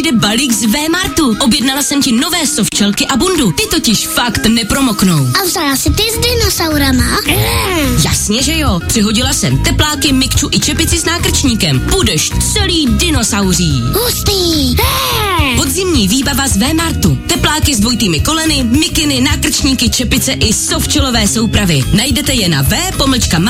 přijde balík z V-Martu. Objednala jsem ti nové sovčelky a bundu. Ty totiž fakt nepromoknou. A vzala si ty s dinosaurama? Jasně, že jo. Přihodila jsem tepláky, mikču i čepici s nákrčníkem. Budeš celý dinosauří. Hustý. Podzimní výbava z V-Martu. Tepláky s dvojitými koleny, mikiny, nákrčníky, čepice i sovčelové soupravy. Najdete je na v-martu.cz.